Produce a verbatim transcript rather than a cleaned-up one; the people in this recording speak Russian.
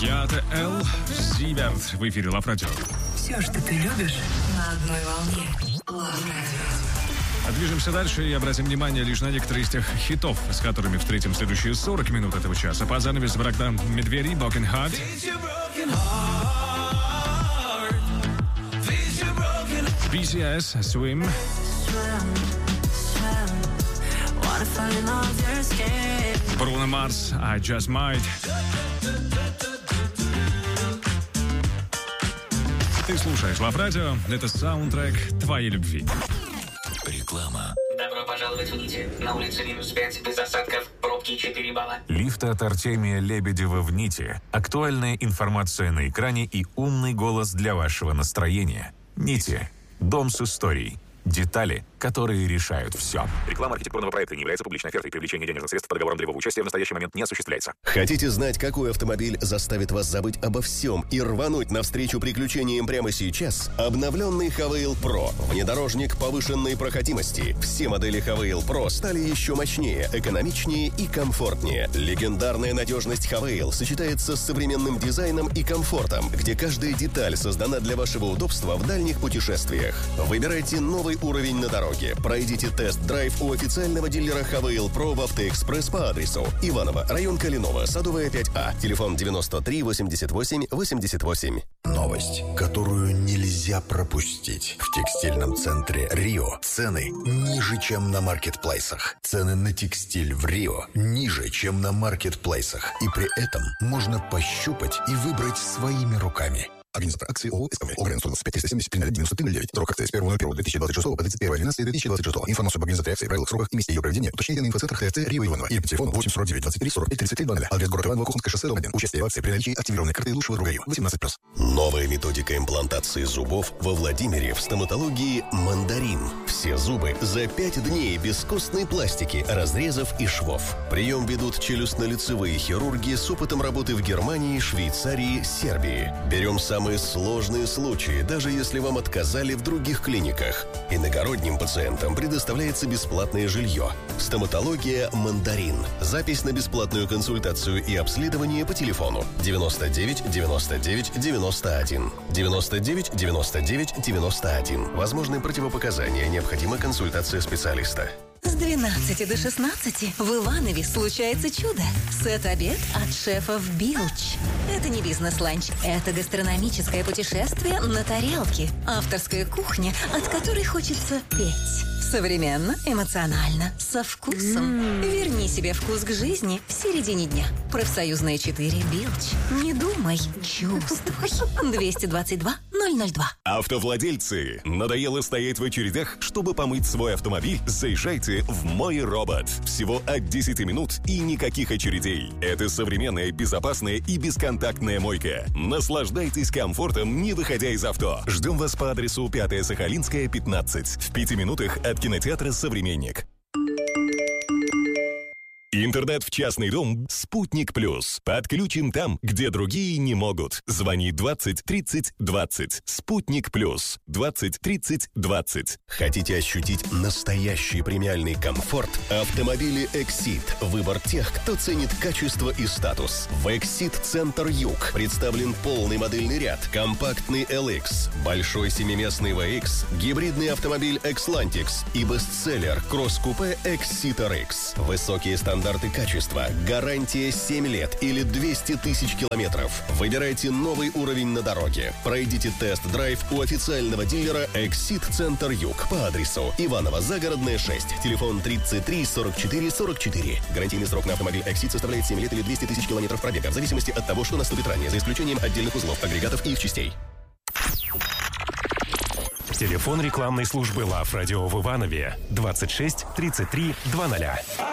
Я-то Эл Зиверт в эфире Лав Радио. Все, что ты любишь, на одной волне. Лав Радио. Движемся дальше и обратим внимание лишь на некоторые из тех хитов, с которыми встретим следующие сорок минут этого часа. По занавес Богдан Медведев, Broken Heart. би си эс, Swim. Bruno Mars, I Just Might. Ты слушаешь Лав Радио, это саундтрек твоей любви. Реклама. Добро пожаловать в Нити. На улице минус пять, без осадков, пробки четыре балла. Лифт от Артемия Лебедева в Нити. Актуальная информация на экране и умный голос для вашего настроения. Нити. Дом с историей. Детали, которые решают все. Реклама архитектурного проекта не является публичной офертой. Привлечение денежных средств по договорам долевого участия в настоящий момент не осуществляется. Хотите знать, какой автомобиль заставит вас забыть обо всем и рвануть навстречу приключениям прямо сейчас? Обновленный Хавейл Pro. Внедорожник повышенной проходимости. Все модели Хавейл Pro стали еще мощнее, экономичнее и комфортнее. Легендарная надежность Хавейл сочетается с современным дизайном и комфортом, где каждая деталь создана для вашего удобства в дальних путешествиях. Выбирайте новый уровень на дороге. Пройдите тест-драйв у официального дилера Хавейл Pro в Автоэкспресс по адресу Иваново, район Калинова, Садовая пять А, телефон девяносто три восемьдесят восемь восемьдесят восемь. Новость, которую нельзя пропустить. В текстильном центре Рио цены ниже, чем на маркетплейсах. Цены на текстиль в Рио ниже, чем на маркетплейсах. И при этом можно пощупать и выбрать своими руками. Организатор акции ООО «СКВ». Огрен стоимость пять триста семьдесят три ноль девяносто три ноль девять. Срок акции с первого ноль первого две тысячи двадцать шестого по тридцать первое двенадцатое две тысячи двадцать шестого. Информацию об организации акции, правилах, сроках и месте ее проведения уточните на инфоцентрах ТСЦ Рио Иваново или по телефону восемь сорок девять двадцать три сорок пять тридцать три двадцать. Адрес город Иваново, Кухонское шоссе, дом один. Участие в акции при наличии активированной карты лучшего друга Рио. восемнадцать плюс. Новая методика имплантации зубов во Владимире в стоматологии «Мандарин». Все зубы за пять дней без костной пластики, разрезов и швов. Прием ведут челюстно-лицевые хирурги с опытом работы в Германии, Швейцарии, Сербии. Берем самые сложные случаи, даже если вам отказали в других клиниках. Иногородним пациентам предоставляется бесплатное жилье. Стоматология «Мандарин». Запись на бесплатную консультацию и обследование по телефону девяносто девять девяносто девять девяносто один. девяносто девять девяносто девять девяносто один. Возможны противопоказания, необходима консультация специалиста. С двенадцати до шестнадцати в Иванове случается чудо. Сет-обед от шефов Билч. Это не бизнес-ланч, это гастрономическое путешествие на тарелке. Авторская кухня, от которой хочется петь. Современно, эмоционально, со вкусом. Верни себе вкус к жизни в середине дня. Профсоюзная четыре Билч. Не думай, чувствуй. двести двадцать два ноль ноль два. Автовладельцы, надоело стоять в очередях, чтобы помыть свой автомобиль? Заезжайте в Мой Робот. Всего от десяти минут и никаких очередей. Это современная, безопасная и бесконтактная мойка. Наслаждайтесь комфортом, не выходя из авто. Ждем вас по адресу пятая Сахалинская, пятнадцать. В пяти минутах от кинотеатра «Современник». Интернет в частный дом «Спутник Плюс». Подключим там, где другие не могут. Звони двадцать тридцать двадцать. «Спутник Плюс». двадцать тридцать двадцать. Хотите ощутить настоящий премиальный комфорт? Автомобили Exit. Выбор тех, кто ценит качество и статус. В Exit Центр Юг представлен полный модельный ряд. Компактный эл икс, большой семиместный ви икс, гибридный автомобиль Xlantix и бестселлер кросс-купе Exeter X. Высокие стандарты Стандарты качества, гарантия семь лет или двести тысяч километров. Выбирайте новый уровень на дороге. Пройдите тест-драйв у официального дилера Exit Центр Юг по адресу Иваново, Загородная, шесть. Телефон тридцать три сорок четыре сорок четыре. Гарантийный срок на автомобиль Exit составляет семь лет или двести тысяч километров пробега, в зависимости от того, что наступит ранее, за исключением отдельных узлов, агрегатов и их частей. Телефон рекламной службы Лав Радио в Иванове двадцать шесть тридцать три двадцать.